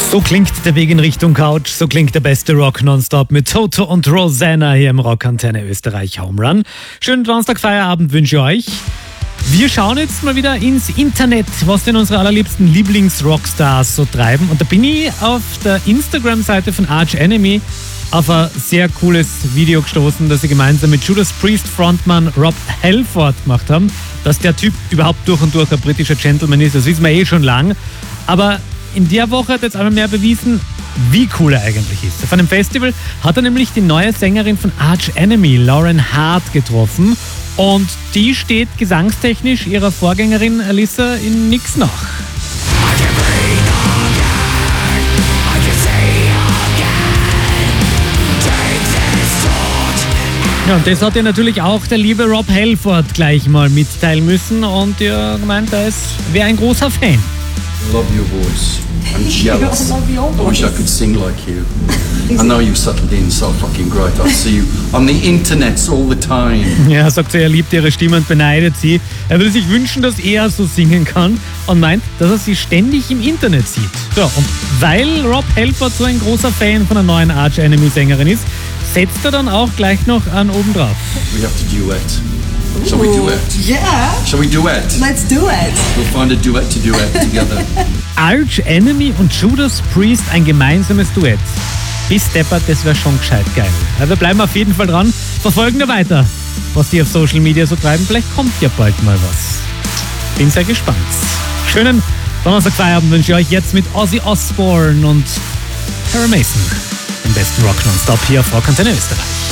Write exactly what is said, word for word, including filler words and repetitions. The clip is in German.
So klingt der Weg in Richtung Couch, so klingt der beste Rock nonstop mit Toto und Rosanna hier im Rockantenne Österreich Home Run. Schönen Donnerstag-Feierabend wünsche ich euch. Wir schauen jetzt mal wieder ins Internet, was denn unsere allerliebsten Lieblings-Rockstars so treiben. Und da bin ich auf der Instagram-Seite von Arch Enemy auf ein sehr cooles Video gestoßen, das sie gemeinsam mit Judas Priest Frontmann Rob Halford gemacht haben. Dass der Typ überhaupt durch und durch ein britischer Gentleman ist, das wissen wir eh schon lang. Aber in der Woche hat er jetzt einmal mehr bewiesen, wie cool er eigentlich ist. Auf einem Festival hat er nämlich die neue Sängerin von Arch Enemy, Lauren Hart, getroffen. Und die steht gesangstechnisch ihrer Vorgängerin Alyssa in nix nach. Ja, und das hat ja natürlich auch der liebe Rob Halford gleich mal mitteilen müssen. Und er gemeint, er wäre ein großer Fan. I love your voice. I'm jealous. I love your I wish I could sing like you. I know you've settled in so fucking great. I see you on the internet all the time. Ja, sagt sie, er liebt ihre Stimme und beneidet sie. Er würde sich wünschen, dass er so singen kann und meint, dass er sie ständig im Internet sieht. So, und weil Rob Halford so ein großer Fan von der neuen Arch Enemy Sängerin ist, setzt er dann auch gleich noch an oben drauf. We have to duet. Shall we duet? Yeah. Shall we duet? Let's do it. We'll find a duet to duet together. Arch Enemy und Judas Priest, ein gemeinsames Duett. Bis deppert, das wäre schon gescheit geil. Ja, wir bleiben auf jeden Fall dran, verfolgen wir weiter, was die auf Social Media so treiben. Vielleicht kommt ja bald mal was. Bin sehr gespannt. Schönen Donnerstag-Feierabend wünsche ich euch jetzt mit Ozzy Osbourne und Tara Mason. Den besten Rock nonstop hier auf Rockantenne Österreich.